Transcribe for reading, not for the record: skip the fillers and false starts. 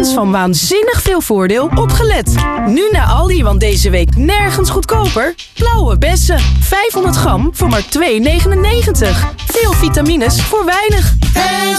fans van waanzinnig veel voordeel opgelet. Nu naar Aldi, want deze week nergens goedkoper. Blauwe bessen, 500 gram voor maar €2,99. Veel vitamines voor weinig. En